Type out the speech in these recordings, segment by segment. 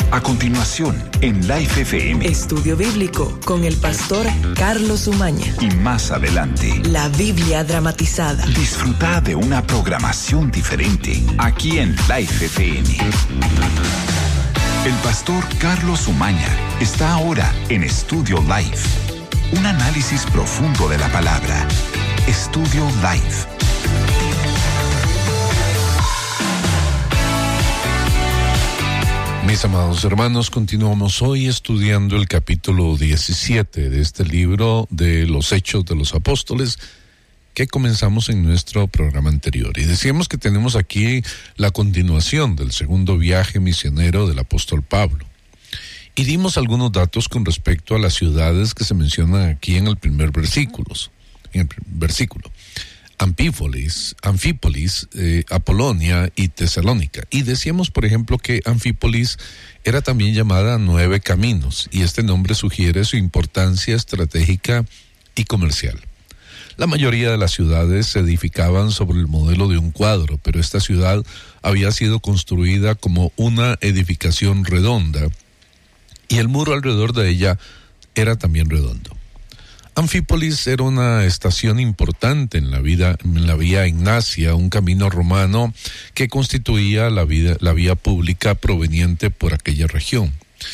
A continuación, en Life FM. Estudio Bíblico con el pastor Carlos Umaña. Y más adelante, la Biblia dramatizada. Disfruta de una programación diferente aquí en Life FM. El pastor Carlos Umaña está ahora en Estudio Life. Un análisis profundo de la palabra. Estudio Life. Mis amados hermanos, continuamos hoy estudiando el capítulo 17 de este libro de los Hechos de los Apóstoles que comenzamos en nuestro programa anterior. Y decíamos que tenemos aquí la continuación del segundo viaje misionero del apóstol Pablo. Y dimos algunos datos con respecto a las ciudades que se mencionan aquí en el primer versículo. Anfípolis, Apolonia y Tesalónica. Y decíamos, por ejemplo, que Anfípolis era también llamada 9 Caminos, y este nombre sugiere su importancia estratégica y comercial. La mayoría de las ciudades se edificaban sobre el modelo de un cuadro, pero esta ciudad había sido construida como una edificación redonda, y el muro alrededor de ella era también redondo. Anfípolis era una estación importante en la vía Ignacia, un camino romano que constituía la vía pública proveniente por aquella región.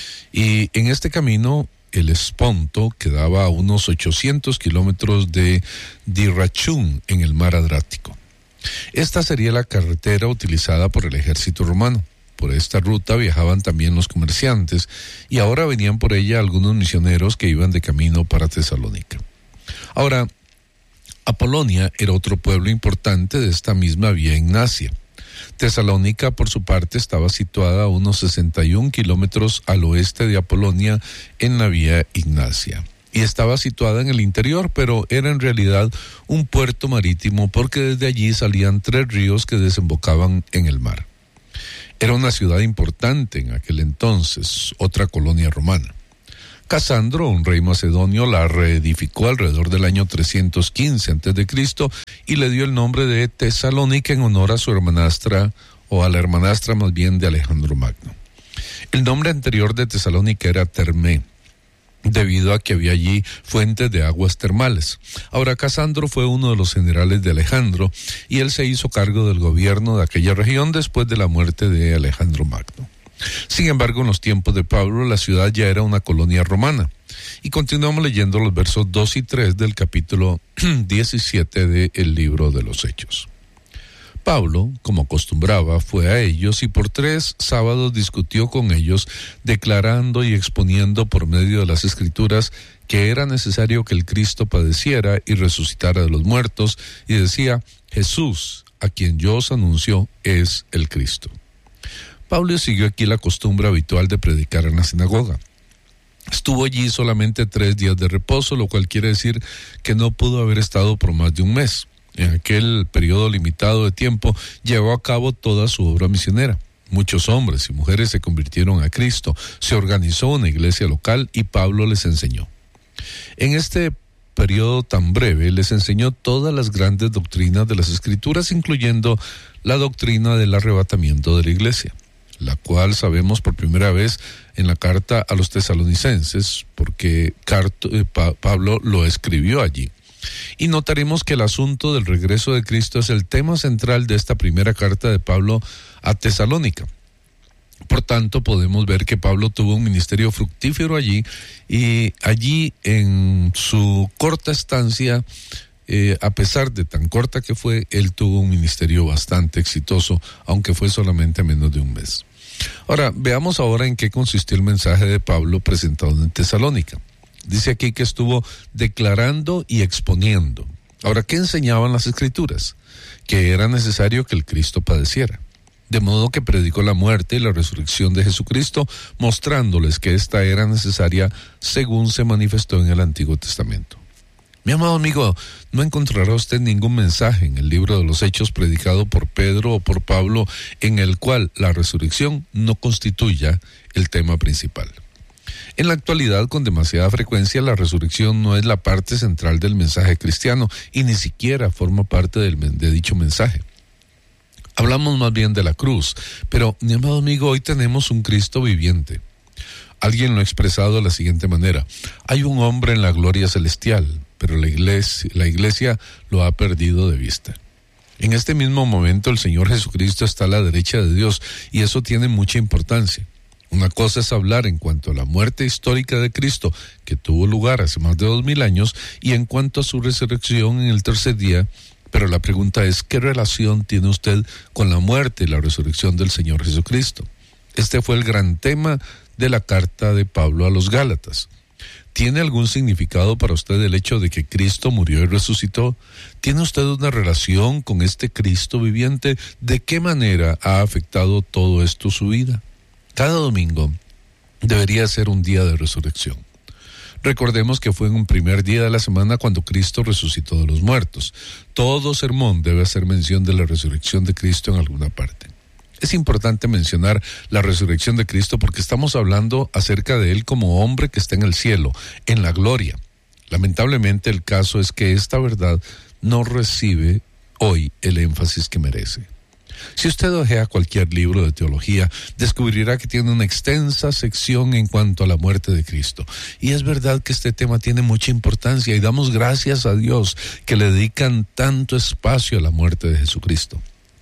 Y en este camino, el Esponto quedaba a unos 800 kilómetros de Dyrrachum, en el mar Adriático. Esta sería la carretera utilizada por el ejército romano. Por esta ruta viajaban también los comerciantes, y ahora venían por ella algunos misioneros que iban de camino para Tesalónica. Ahora, Apolonia era otro pueblo importante de esta misma vía Ignacia. Tesalónica, por su parte, estaba situada a unos 61 kilómetros al oeste de Apolonia en la vía Ignacia. Y estaba situada en el interior, pero era en realidad un puerto marítimo porque desde allí salían 3 ríos que desembocaban en el mar. Era una ciudad importante en aquel entonces, otra colonia romana. Casandro, un rey macedonio, la reedificó alrededor del año 315 a.C. y le dio el nombre de Tesalónica en honor a su hermanastra, o a la hermanastra más bien de Alejandro Magno. El nombre anterior de Tesalónica era Termé, debido a que había allí fuentes de aguas termales. Ahora, Casandro fue uno de los generales de Alejandro, y él se hizo cargo del gobierno de aquella región después de la muerte de Alejandro Magno. Sin embargo, en los tiempos de Pablo, la ciudad ya era una colonia romana. Y continuamos leyendo los versos 2 y 3 del capítulo 17 del libro de los Hechos. Pablo, como acostumbraba, fue a ellos y por 3 sábados discutió con ellos, declarando y exponiendo por medio de las Escrituras que era necesario que el Cristo padeciera y resucitara de los muertos, y decía: Jesús, a quien yo os anuncio, es el Cristo. Pablo siguió aquí la costumbre habitual de predicar en la sinagoga. Estuvo allí solamente 3 días de reposo, lo cual quiere decir que no pudo haber estado por más de un mes. En aquel periodo limitado de tiempo llevó a cabo toda su obra misionera. Muchos hombres y mujeres se convirtieron a Cristo, se organizó una iglesia local y Pablo les enseñó. En este periodo tan breve les enseñó todas las grandes doctrinas de las Escrituras, incluyendo la doctrina del arrebatamiento de la iglesia, la cual sabemos por primera vez en la carta a los tesalonicenses, porque Pablo lo escribió allí. Y notaremos que el asunto del regreso de Cristo es el tema central de esta primera carta de Pablo a Tesalónica. Por tanto, podemos ver que Pablo tuvo un ministerio fructífero allí, y allí en su corta estancia, a pesar de tan corta que fue, él tuvo un ministerio bastante exitoso, aunque fue solamente menos de un mes. Ahora, veamos ahora en qué consistió el mensaje de Pablo presentado en Tesalónica. Dice aquí que estuvo declarando y exponiendo. Ahora, ¿qué enseñaban las Escrituras? Que era necesario que el Cristo padeciera. De modo que predicó la muerte y la resurrección de Jesucristo, mostrándoles que esta era necesaria según se manifestó en el Antiguo Testamento. Mi amado amigo, no encontrará usted ningún mensaje en el libro de los Hechos predicado por Pedro o por Pablo en el cual la resurrección no constituya el tema principal. En la actualidad, con demasiada frecuencia, la resurrección no es la parte central del mensaje cristiano y ni siquiera forma parte de dicho mensaje. Hablamos más bien de la cruz, pero mi amado amigo, hoy tenemos un Cristo viviente. Alguien lo ha expresado de la siguiente manera: hay un hombre en la gloria celestial, pero la iglesia lo ha perdido de vista. En este mismo momento el Señor Jesucristo está a la derecha de Dios y eso tiene mucha importancia. Una cosa es hablar en cuanto a la muerte histórica de Cristo, que tuvo lugar hace más de 2000 años, y en cuanto a su resurrección en el tercer día, pero la pregunta es, ¿qué relación tiene usted con la muerte y la resurrección del Señor Jesucristo? Este fue el gran tema de la carta de Pablo a los Gálatas. ¿Tiene algún significado para usted el hecho de que Cristo murió y resucitó? ¿Tiene usted una relación con este Cristo viviente? ¿De qué manera ha afectado todo esto su vida? Cada domingo debería ser un día de resurrección. Recordemos que fue en un primer día de la semana cuando Cristo resucitó de los muertos. Todo sermón debe hacer mención de la resurrección de Cristo en alguna parte. Es importante mencionar la resurrección de Cristo porque estamos hablando acerca de Él como hombre que está en el cielo, en la gloria. Lamentablemente el caso es que esta verdad no recibe hoy el énfasis que merece. Si usted ojea cualquier libro de teología, descubrirá que tiene una extensa sección en cuanto a la muerte de Cristo. Y es verdad que este tema tiene mucha importancia y damos gracias a Dios que le dedican tanto espacio a la muerte de Jesucristo.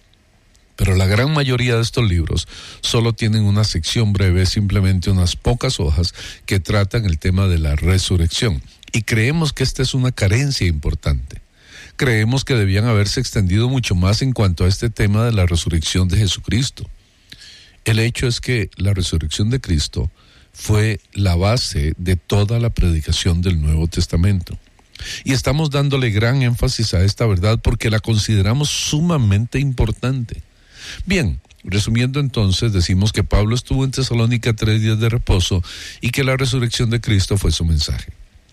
Pero la gran mayoría de estos libros solo tienen una sección breve, simplemente unas pocas hojas que tratan el tema de la resurrección. Y creemos que esta es una carencia importante. Creemos que debían haberse extendido mucho más en cuanto a este tema de la resurrección de Jesucristo. El hecho es que la resurrección de Cristo fue la base de toda la predicación del Nuevo Testamento. Y estamos dándole gran énfasis a esta verdad porque la consideramos sumamente importante. Bien, resumiendo entonces, decimos que Pablo estuvo en Tesalónica 3 días de reposo y que la resurrección de Cristo fue su mensaje.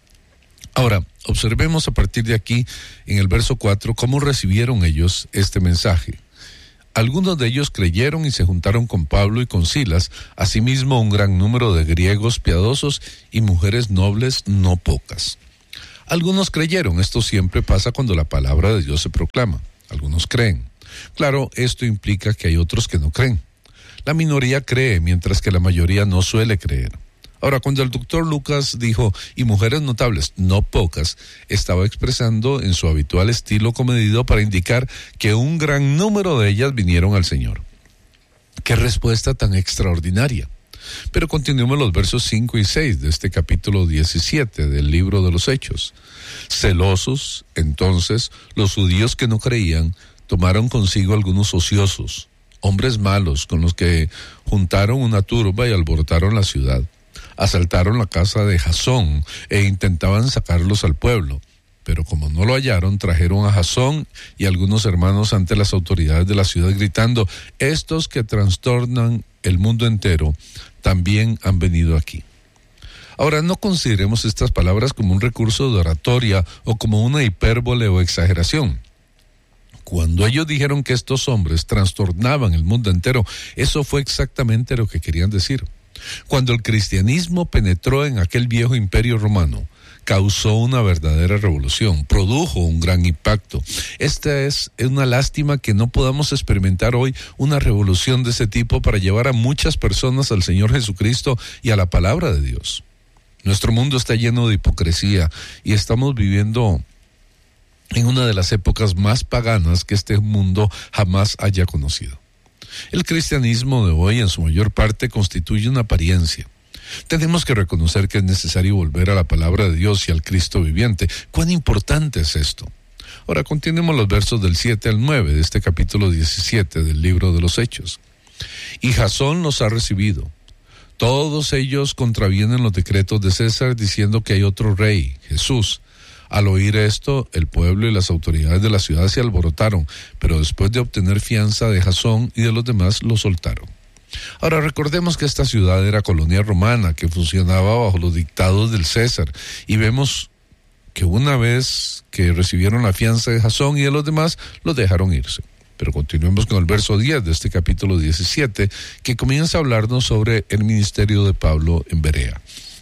Ahora, observemos a partir de aquí, en el verso 4, cómo recibieron ellos este mensaje. Algunos de ellos creyeron y se juntaron con Pablo y con Silas, asimismo un gran número de griegos piadosos y mujeres nobles no pocas. Algunos creyeron, esto siempre pasa cuando la palabra de Dios se proclama. Algunos creen. Claro, esto implica que hay otros que no creen. La minoría cree, mientras que la mayoría no suele creer. Ahora, cuando el doctor Lucas dijo, y mujeres notables, no pocas, estaba expresando en su habitual estilo comedido para indicar que un gran número de ellas vinieron al Señor. ¡Qué respuesta tan extraordinaria! Pero continuemos los versos 5 y 6 de este capítulo 17 del libro de los Hechos. Celosos, entonces, los judíos que no creían, tomaron consigo algunos ociosos, hombres malos, con los que juntaron una turba y alborotaron la ciudad. Asaltaron la casa de Jasón e intentaban sacarlos al pueblo, pero como no lo hallaron, trajeron a Jasón y algunos hermanos ante las autoridades de la ciudad gritando, estos que trastornan el mundo entero también han venido aquí. Ahora, no consideremos estas palabras como un recurso de oratoria o como una hipérbole o exageración. Cuando ellos dijeron que estos hombres trastornaban el mundo entero, eso fue exactamente lo que querían decir. Cuando el cristianismo penetró en aquel viejo imperio romano, causó una verdadera revolución, produjo un gran impacto. Esta es una lástima que no podamos experimentar hoy una revolución de ese tipo para llevar a muchas personas al Señor Jesucristo y a la palabra de Dios. Nuestro mundo está lleno de hipocresía y estamos viviendo en una de las épocas más paganas que este mundo jamás haya conocido. El cristianismo de hoy en su mayor parte constituye una apariencia. Tenemos que reconocer que es necesario volver a la palabra de Dios y al Cristo viviente. ¿Cuán importante es esto? Ahora continuemos los versos del 7 al 9 de este capítulo 17 del libro de los Hechos. Y Jasón los ha recibido. Todos ellos contravienen los decretos de César diciendo que hay otro rey, Jesús. Al oír esto, el pueblo y las autoridades de la ciudad se alborotaron, pero después de obtener fianza de Jasón y de los demás, lo soltaron. Ahora recordemos que esta ciudad era colonia romana que funcionaba bajo los dictados del César, y vemos que una vez que recibieron la fianza de Jasón y de los demás, los dejaron irse. Pero continuemos con el verso 10 de este capítulo 17, que comienza a hablarnos sobre el ministerio de Pablo en Berea.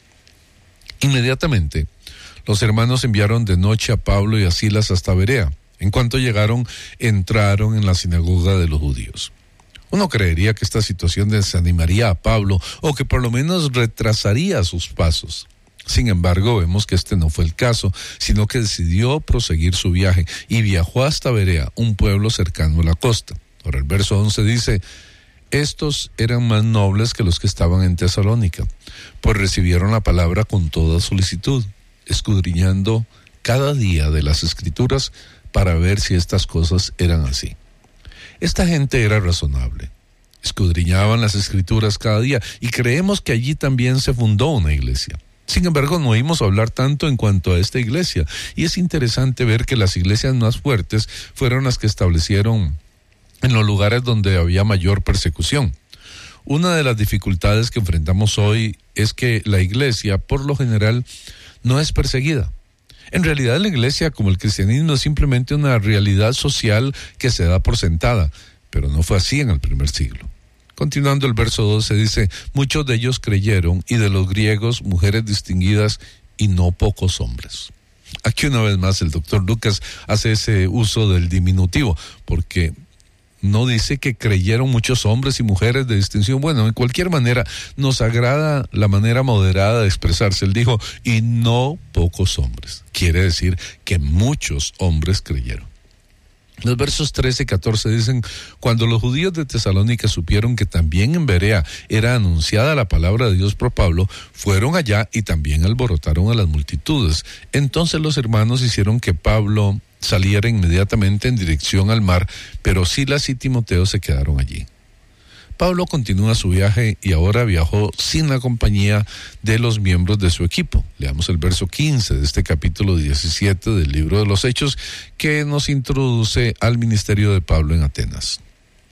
Inmediatamente, los hermanos enviaron de noche a Pablo y a Silas hasta Berea. En cuanto llegaron, entraron en la sinagoga de los judíos. Uno creería que esta situación desanimaría a Pablo o que por lo menos retrasaría sus pasos. Sin embargo, vemos que este no fue el caso, sino que decidió proseguir su viaje y viajó hasta Berea, un pueblo cercano a la costa. Ahora el verso 11 dice: estos eran más nobles que los que estaban en Tesalónica, pues recibieron la palabra con toda solicitud, escudriñando cada día de las Escrituras para ver si estas cosas eran así. Esta gente era razonable, escudriñaban las Escrituras cada día y creemos que allí también se fundó una iglesia. Sin embargo, no oímos hablar tanto en cuanto a esta iglesia, y es interesante ver que las iglesias más fuertes fueron las que establecieron en los lugares donde había mayor persecución. Una de las dificultades que enfrentamos hoy es que la iglesia, por lo general, no es perseguida. En realidad, la iglesia, como el cristianismo, es simplemente una realidad social que se da por sentada, pero no fue así en el primer siglo. Continuando el verso 12 dice: muchos de ellos creyeron, y de los griegos mujeres distinguidas y no pocos hombres. Aquí una vez más el doctor Lucas hace ese uso del diminutivo, porque no dice que creyeron muchos hombres y mujeres de distinción. Bueno, en cualquier manera, nos agrada la manera moderada de expresarse. Él dijo, y no pocos hombres. Quiere decir que muchos hombres creyeron. Los versos 13 y 14 dicen: cuando los judíos de Tesalónica supieron que también en Berea era anunciada la palabra de Dios por Pablo, fueron allá y también alborotaron a las multitudes. Entonces los hermanos hicieron que Pablo saliera inmediatamente en dirección al mar, pero Silas y Timoteo se quedaron allí. Pablo continúa su viaje y ahora viajó sin la compañía de los miembros de su equipo. Leamos el verso 15 de este capítulo 17 del libro de los Hechos, que nos introduce al ministerio de Pablo en Atenas.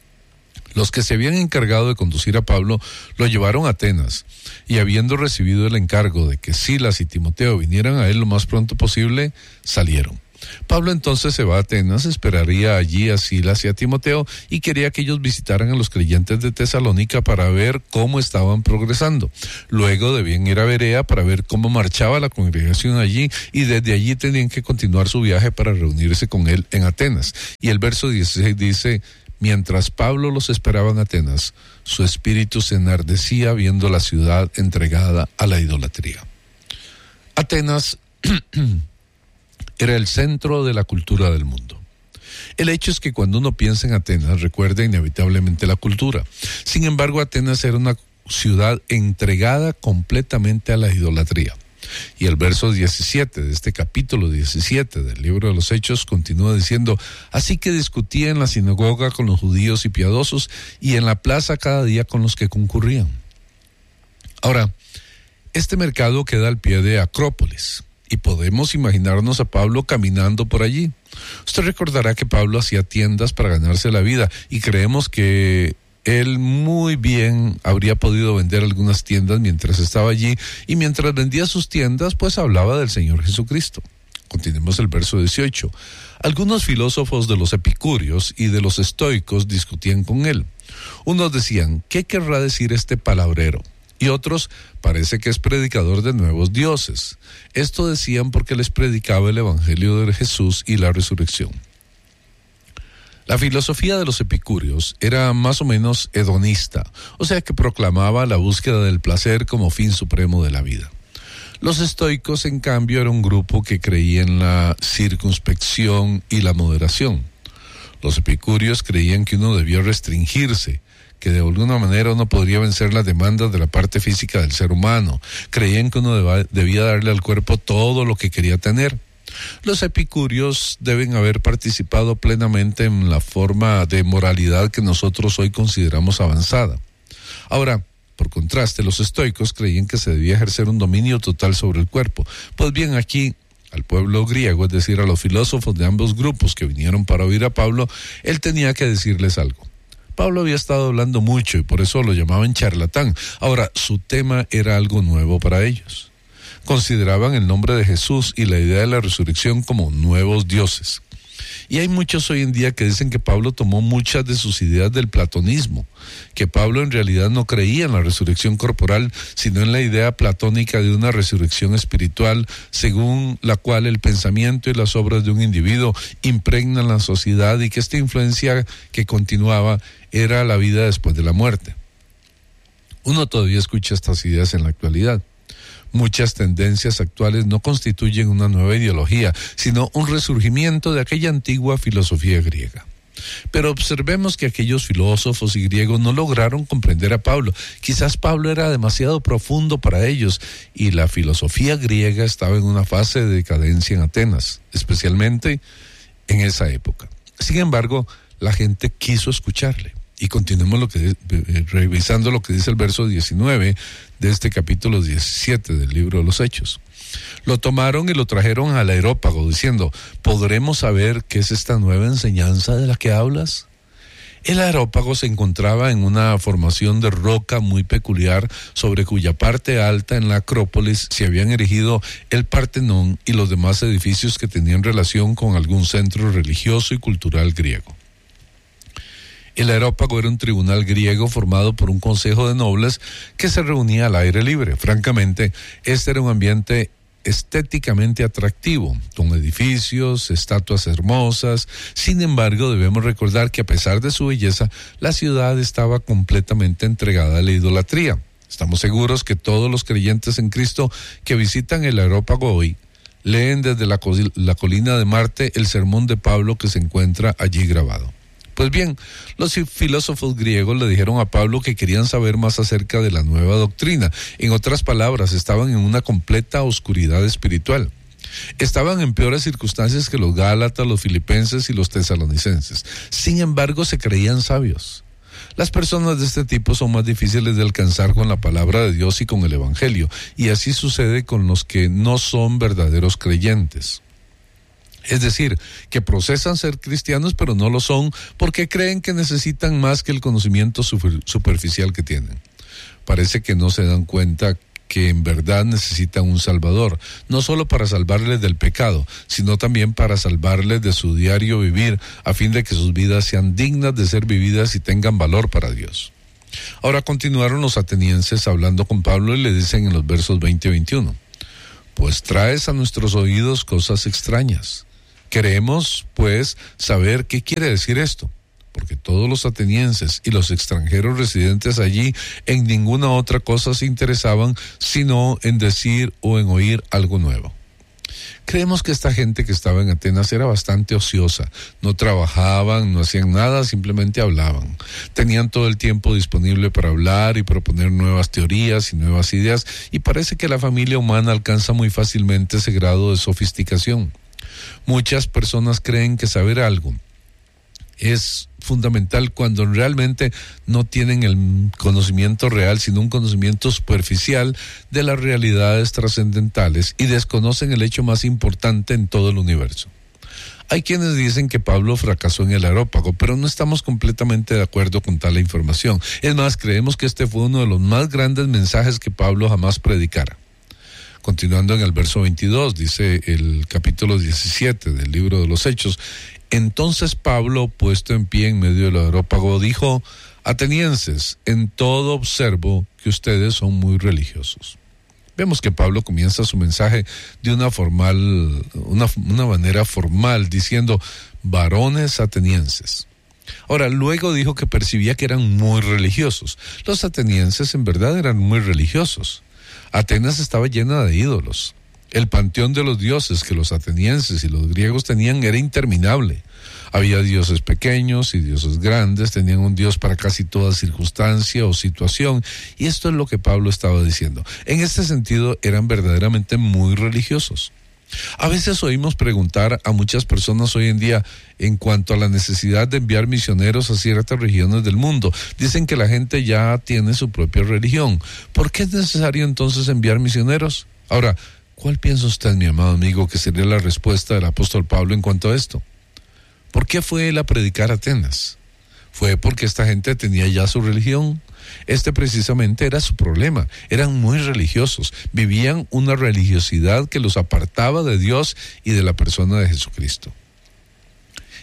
Los que se habían encargado de conducir a Pablo lo llevaron a Atenas, y habiendo recibido el encargo de que Silas y Timoteo vinieran a él lo más pronto posible, salieron. Pablo entonces se va a Atenas, esperaría allí a Silas y a Timoteo y quería que ellos visitaran a los creyentes de Tesalónica para ver cómo estaban progresando. Luego debían ir a Berea para ver cómo marchaba la congregación allí, y desde allí tenían que continuar su viaje para reunirse con él en Atenas. Y el verso 16 dice: mientras Pablo los esperaba en Atenas, su espíritu se enardecía viendo la ciudad entregada a la idolatría. Atenas era el centro de la cultura del mundo. El hecho es que cuando uno piensa en Atenas, recuerda inevitablemente la cultura. Sin embargo, Atenas era una ciudad entregada completamente a la idolatría. Y el verso 17 de este capítulo 17 del libro de los Hechos continúa diciendo: así que discutía en la sinagoga con los judíos y piadosos, y en la plaza cada día con los que concurrían. Ahora, este mercado queda al pie de Acrópolis, y podemos imaginarnos a Pablo caminando por allí. Usted recordará que Pablo hacía tiendas para ganarse la vida, y creemos que él muy bien habría podido vender algunas tiendas mientras estaba allí, y mientras vendía sus tiendas, pues hablaba del Señor Jesucristo. Continuemos el verso 18. Algunos filósofos de los epicúreos y de los estoicos discutían con él. Unos decían: ¿qué querrá decir este palabrero? Y otros: parece que es predicador de nuevos dioses. Esto decían porque les predicaba el evangelio de Jesús y la resurrección. La filosofía de los epicúreos era más o menos hedonista, o sea que proclamaba la búsqueda del placer como fin supremo de la vida. Los estoicos, en cambio, era un grupo que creía en la circunspección y la moderación. Los epicúreos creían que uno debía restringirse, que de alguna manera uno podría vencer las demandas de la parte física del ser humano. Creían que uno debía darle al cuerpo todo lo que quería tener. Los epicúreos deben haber participado plenamente en la forma de moralidad que nosotros hoy consideramos avanzada. Ahora, por contraste, los estoicos creían que se debía ejercer un dominio total sobre el cuerpo. Pues bien, aquí al pueblo griego, es decir, a los filósofos de ambos grupos que vinieron para oír a Pablo, él tenía que decirles algo. Pablo había estado hablando mucho y por eso lo llamaban charlatán. Ahora, su tema era algo nuevo para ellos. Consideraban el nombre de Jesús y la idea de la resurrección como nuevos dioses. Y hay muchos hoy en día que dicen que Pablo tomó muchas de sus ideas del platonismo, que Pablo en realidad no creía en la resurrección corporal, sino en la idea platónica de una resurrección espiritual, según la cual el pensamiento y las obras de un individuo impregnan la sociedad y que esta influencia que continuaba era la vida después de la muerte. Uno todavía escucha estas ideas en la actualidad. Muchas tendencias actuales no constituyen una nueva ideología, sino un resurgimiento de aquella antigua filosofía griega. Pero observemos que aquellos filósofos y griegos no lograron comprender a Pablo. Quizás Pablo era demasiado profundo para ellos y la filosofía griega estaba en una fase de decadencia en Atenas, especialmente en esa época. Sin embargo, la gente quiso escucharle. Y continuemos revisando lo que dice el verso 19 de este capítulo 17 del libro de los Hechos. Lo tomaron y lo trajeron al Areópago, diciendo: ¿podremos saber qué es esta nueva enseñanza de la que hablas? El Areópago se encontraba en una formación de roca muy peculiar, sobre cuya parte alta en la Acrópolis se habían erigido el Partenón y los demás edificios que tenían relación con algún centro religioso y cultural griego. El Areópago era un tribunal griego formado por un consejo de nobles que se reunía al aire libre. Francamente, este era un ambiente estéticamente atractivo, con edificios, estatuas hermosas. Sin embargo, debemos recordar que a pesar de su belleza, la ciudad estaba completamente entregada a la idolatría. Estamos seguros que todos los creyentes en Cristo que visitan el Areópago hoy leen desde la colina de Marte el sermón de Pablo que se encuentra allí grabado. Pues bien, los filósofos griegos le dijeron a Pablo que querían saber más acerca de la nueva doctrina. En otras palabras, estaban en una completa oscuridad espiritual. Estaban en peores circunstancias que los gálatas, los filipenses y los tesalonicenses. Sin embargo, se creían sabios. Las personas de este tipo son más difíciles de alcanzar con la palabra de Dios y con el Evangelio, y así sucede con los que no son verdaderos creyentes. Es decir, que profesan ser cristianos pero no lo son porque creen que necesitan más que el conocimiento superficial que tienen. Parece que no se dan cuenta que en verdad necesitan un Salvador, no solo para salvarles del pecado, sino también para salvarles de su diario vivir, a fin de que sus vidas sean dignas de ser vividas y tengan valor para Dios. Ahora continuaron los atenienses hablando con Pablo y le dicen en los versos 20 y 21, pues traes a nuestros oídos cosas extrañas. Queremos, pues, saber qué quiere decir esto, porque todos los atenienses y los extranjeros residentes allí en ninguna otra cosa se interesaban, sino en decir o en oír algo nuevo. Creemos que esta gente que estaba en Atenas era bastante ociosa, no trabajaban, no hacían nada, simplemente hablaban. Tenían todo el tiempo disponible para hablar y proponer nuevas teorías y nuevas ideas, y parece que la familia humana alcanza muy fácilmente ese grado de sofisticación. Muchas personas creen que saber algo es fundamental cuando realmente no tienen el conocimiento real, sino un conocimiento superficial de las realidades trascendentales y desconocen el hecho más importante en todo el universo. Hay quienes dicen que Pablo fracasó en el Areópago, pero no estamos completamente de acuerdo con tal información. Es más, creemos que este fue uno de los más grandes mensajes que Pablo jamás predicara. Continuando en el verso 22, dice el capítulo 17 del libro de los Hechos, entonces Pablo, puesto en pie en medio del Areópago, dijo: atenienses, en todo observo que ustedes son muy religiosos. Vemos que Pablo comienza su mensaje de una manera formal, diciendo: varones atenienses. Ahora, luego dijo que percibía que eran muy religiosos. Los atenienses en verdad eran muy religiosos. Atenas estaba llena de ídolos. El panteón de los dioses que los atenienses y los griegos tenían era interminable. Había dioses pequeños y dioses grandes, tenían un dios para casi toda circunstancia o situación, y esto es lo que Pablo estaba diciendo. En este sentido, eran verdaderamente muy religiosos. A veces oímos preguntar a muchas personas hoy en día en cuanto a la necesidad de enviar misioneros a ciertas regiones del mundo. Dicen que la gente ya tiene su propia religión. ¿Por qué es necesario entonces enviar misioneros? Ahora, ¿cuál piensa usted, mi amado amigo, que sería la respuesta del apóstol Pablo en cuanto a esto? ¿Por qué fue él a predicar a Atenas? ¿Fue porque esta gente tenía ya su religión? Este precisamente era su problema. Eran muy religiosos, vivían una religiosidad que los apartaba de Dios y de la persona de Jesucristo.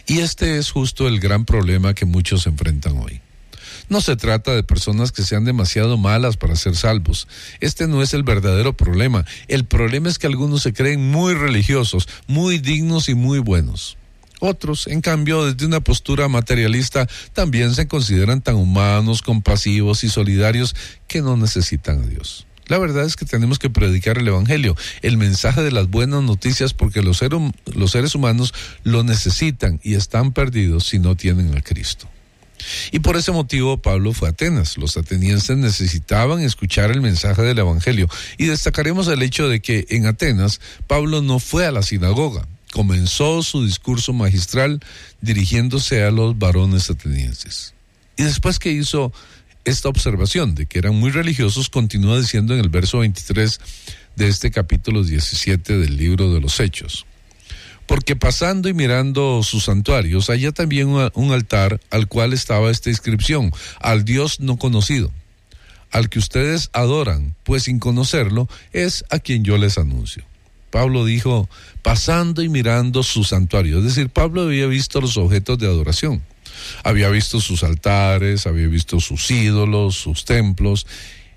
Y este es justo el gran problema que muchos enfrentan hoy. No se trata de personas que sean demasiado malas para ser salvos. Este no es el verdadero problema. El problema es que algunos se creen muy religiosos, muy dignos y muy buenos. Otros, en cambio, desde una postura materialista, también se consideran tan humanos, compasivos y solidarios que no necesitan a Dios. La verdad es que tenemos que predicar el Evangelio, el mensaje de las buenas noticias, porque los seres humanos lo necesitan y están perdidos si no tienen a Cristo. Y por ese motivo Pablo fue a Atenas. Los atenienses necesitaban escuchar el mensaje del Evangelio, y destacaremos el hecho de que en Atenas Pablo no fue a la sinagoga. Comenzó su discurso magistral dirigiéndose a los varones atenienses. Y después que hizo esta observación de que eran muy religiosos, continúa diciendo en el verso 23 de este capítulo 17 del libro de los Hechos: porque pasando y mirando sus santuarios, había también un altar al cual estaba esta inscripción: al Dios no conocido, al que ustedes adoran, pues sin conocerlo es a quien yo les anuncio. Pablo dijo, pasando y mirando su santuario, es decir, Pablo había visto los objetos de adoración, había visto sus altares, había visto sus ídolos, sus templos.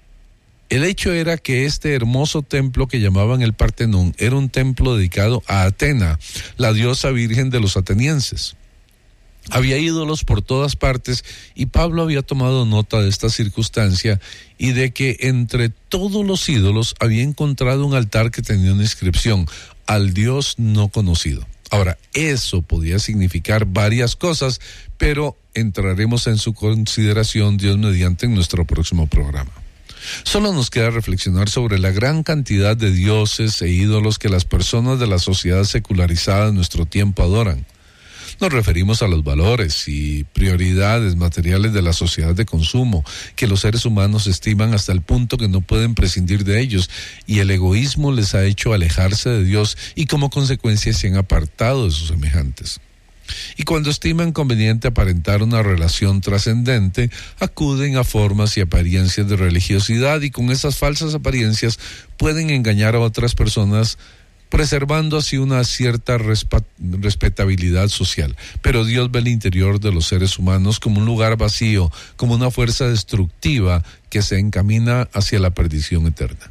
El hecho era que este hermoso templo que llamaban el Partenón era un templo dedicado a Atena, la diosa virgen de los atenienses. Había ídolos por todas partes, y Pablo había tomado nota de esta circunstancia y de que entre todos los ídolos había encontrado un altar que tenía una inscripción: al Dios no conocido. Ahora, eso podía significar varias cosas, pero entraremos en su consideración, Dios mediante, en nuestro próximo programa. Solo nos queda reflexionar sobre la gran cantidad de dioses e ídolos que las personas de la sociedad secularizada en nuestro tiempo adoran. Nos referimos a los valores y prioridades materiales de la sociedad de consumo, que los seres humanos estiman hasta el punto que no pueden prescindir de ellos, y el egoísmo les ha hecho alejarse de Dios y como consecuencia se han apartado de sus semejantes. Y cuando estiman conveniente aparentar una relación trascendente, acuden a formas y apariencias de religiosidad, y con esas falsas apariencias pueden engañar a otras personas, preservando así una cierta respetabilidad social. Pero Dios ve el interior de los seres humanos como un lugar vacío, como una fuerza destructiva que se encamina hacia la perdición eterna.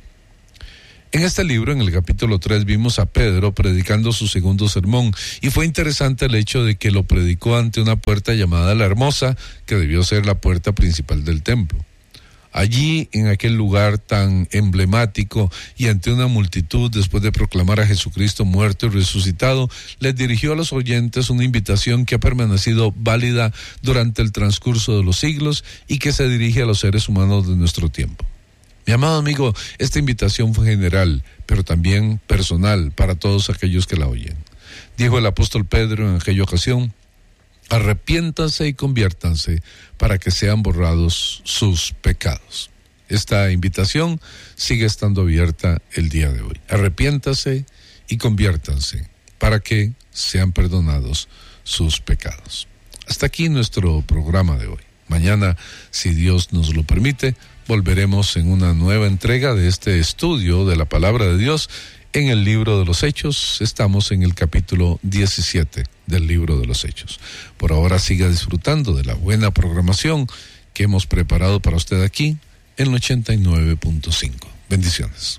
En este libro, en el capítulo 3, vimos a Pedro predicando su segundo sermón, y fue interesante el hecho de que lo predicó ante una puerta llamada La Hermosa, que debió ser la puerta principal del templo. Allí, en aquel lugar tan emblemático y ante una multitud, después de proclamar a Jesucristo muerto y resucitado, les dirigió a los oyentes una invitación que ha permanecido válida durante el transcurso de los siglos y que se dirige a los seres humanos de nuestro tiempo. Mi amado amigo, esta invitación fue general, pero también personal para todos aquellos que la oyen. Dijo el apóstol Pedro en aquella ocasión: arrepiéntanse y conviértanse para que sean borrados sus pecados. Esta invitación sigue estando abierta el día de hoy. Arrepiéntanse y conviértanse para que sean perdonados sus pecados. Hasta aquí nuestro programa de hoy. Mañana, si Dios nos lo permite, volveremos en una nueva entrega de este estudio de la Palabra de Dios en el libro de los Hechos. Estamos en el capítulo 17 del libro de los Hechos. Por ahora siga disfrutando de la buena programación que hemos preparado para usted aquí en el 89.5. Bendiciones.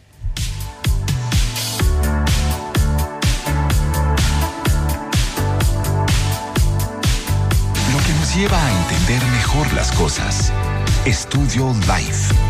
Lo que nos lleva a entender mejor las cosas. Estudio Life.